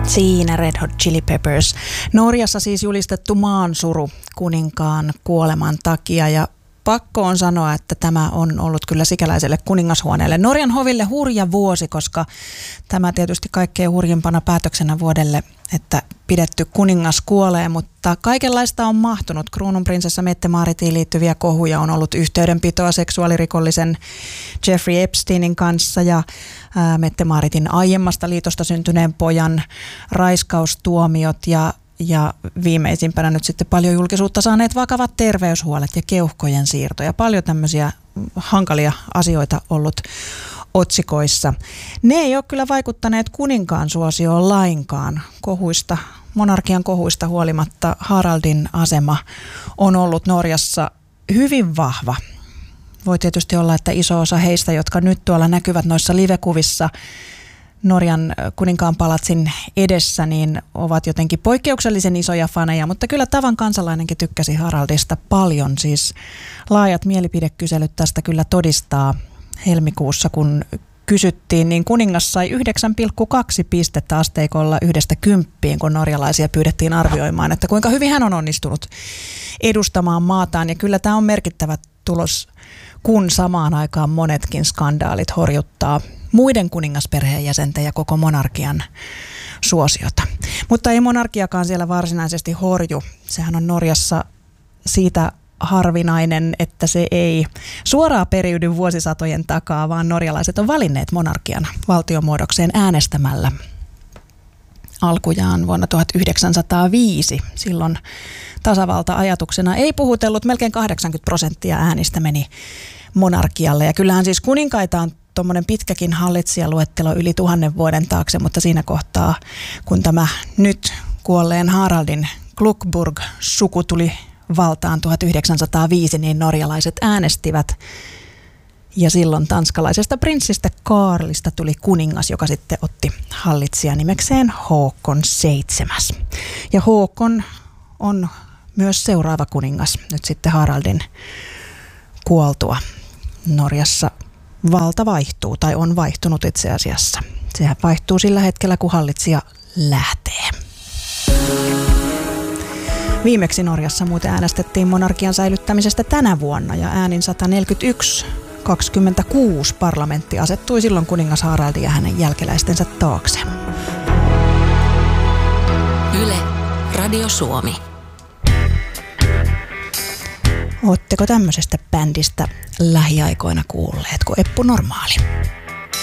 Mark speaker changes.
Speaker 1: Siinä Red Hot Chili Peppers. Norjassa siis julistettu maansuru kuninkaan kuoleman takia ja pakko on sanoa, että tämä on ollut kyllä sikäläiselle kuningashuoneelle Norjan hoville hurja vuosi, koska tämä tietysti kaikkein hurjimpana päätöksenä vuodelle, että pidetty kuningas kuolee, mutta kaikenlaista on mahtunut. Kruununprinsessa Mette-Maaritiin liittyviä kohuja on ollut yhteydenpitoa seksuaalirikollisen Jeffrey Epsteinin kanssa ja Mette-Maaritin aiemmasta liitosta syntyneen pojan raiskaustuomiot ja viimeisimpänä nyt sitten paljon julkisuutta saaneet vakavat terveyshuolet ja keuhkojen siirto ja paljon tämmöisiä hankalia asioita ollut otsikoissa. Ne ei ole kyllä vaikuttaneet kuninkaan suosioon lainkaan. Monarkian kohuista huolimatta Haraldin asema on ollut Norjassa hyvin vahva. Voi tietysti olla, että iso osa heistä, jotka nyt tuolla näkyvät noissa livekuvissa Norjan kuninkaan palatsin edessä, niin ovat jotenkin poikkeuksellisen isoja faneja, mutta kyllä tavan kansalainenkin tykkäsi Haraldista paljon. Siis laajat mielipidekyselyt tästä kyllä todistaa. Helmikuussa, kun kysyttiin, niin kuningas sai 9,2 pistettä asteikolla 1–10, kun norjalaisia pyydettiin arvioimaan, että kuinka hyvin hän on onnistunut edustamaan maataan. Ja kyllä tämä on merkittävä tulos, kun samaan aikaan monetkin skandaalit horjuttaa muiden kuningasperheenjäsenten ja koko monarkian suosiota. Mutta ei monarkiakaan siellä varsinaisesti horju. Sehän on Norjassa siitä harvinainen, että se ei suoraan periydy vuosisatojen takaa, vaan norjalaiset on valinneet monarkian valtiomuodokseen äänestämällä alkujaan vuonna 1905. Silloin tasavalta-ajatuksena ei puhutellut, melkein 80% äänistä meni monarkialle. Ja kyllähän siis kuninkaita on tuommoinen pitkäkin hallitsijaluettelo yli 1000 vuoden taakse, mutta siinä kohtaa, kun tämä nyt kuolleen Haraldin Glukburg-suku tuli valtaan 1905, niin norjalaiset äänestivät. Ja silloin tanskalaisesta prinssistä Kaarlista tuli kuningas, joka sitten otti hallitsijan nimekseen Håkon 7. Ja Håkon on myös seuraava kuningas nyt sitten Haraldin kuoltua. Norjassa valta vaihtuu tai on vaihtunut itse asiassa. Sehän vaihtuu sillä hetkellä, kun hallitsija lähtee. Viimeksi Norjassa muuten äänestettiin monarkian säilyttämisestä tänä vuonna ja äänin 141–26 parlamentti asettui silloin kuningas Haraldin ja hänen jälkeläistensä taakse.
Speaker 2: Yle, Radio Suomi.
Speaker 1: Ootteko tämmöisestä bändistä lähiaikoina kuulleet kuin Eppu Normaali?